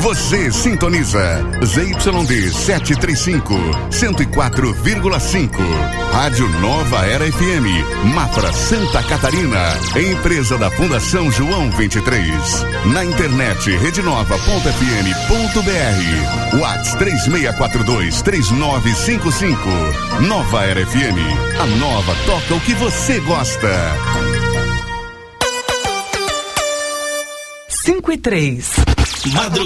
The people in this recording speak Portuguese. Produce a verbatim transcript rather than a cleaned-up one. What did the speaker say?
Você sintoniza Z Y D setecentos e trinta e cinco, cento e quatro vírgula cinco. Rádio Nova Era F M, Mafra, Santa Catarina. Empresa da Fundação João vinte e três. Na internet rede nova ponto f m ponto b r. WhatsApp três seis quatro dois, três nove cinco cinco. Nova Era F M. A nova toca o que você gosta. cinco e três. Madrugada